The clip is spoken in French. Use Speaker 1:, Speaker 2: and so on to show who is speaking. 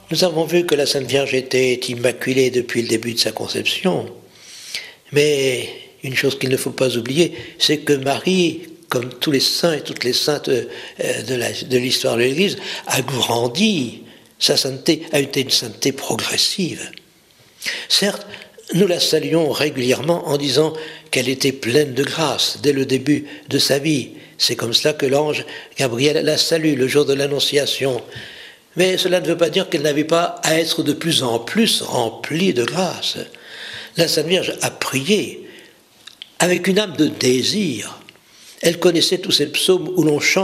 Speaker 1: Nous avons vu que la Sainte Vierge était immaculée depuis le début de sa conception. Mais une chose qu'il ne faut pas oublier, c'est que Marie, comme tous les saints et toutes les saintes de l'histoire de l'Église, a grandi. Sa sainteté a été une sainteté progressive. Certes, nous la saluons régulièrement en disant qu'elle était pleine de grâce dès le début de sa vie. C'est comme cela que l'ange Gabriel la salue le jour de l'Annonciation. Mais cela ne veut pas dire qu'elle n'avait pas à être de plus en plus remplie de grâce. La Sainte Vierge a prié avec une âme de désir. Elle connaissait tous ces psaumes où l'on chante